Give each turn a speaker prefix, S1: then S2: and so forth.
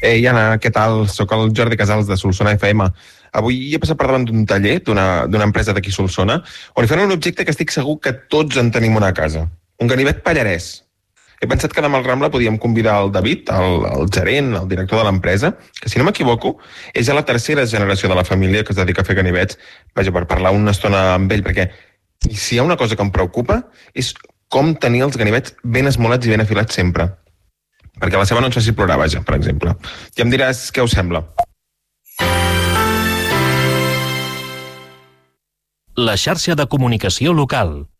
S1: Ei, Anna, què tal? Soc el Jordi Casals de Solsona FM. Avui he passat per davant d'un taller d'una empresa d'aquí Solsona on hi fan un objecte que estic segur que tots en tenim una casa. Un ganivet pallarès. He pensat que demà al Rambla podíem convidar el David, el gerent, el director de l'empresa, que si no m'equivoco és ja la tercera generació de la família que es dedica a fer ganivets, vaja, per parlar una estona amb ell, perquè si hi ha una cosa que em preocupa és com tenir els ganivets ben esmolats i ben afilats sempre. Perquè la seva no ens faci plorar, vaja, per exemple. Ja em diràs què us sembla.
S2: La xarxa de comunicació local.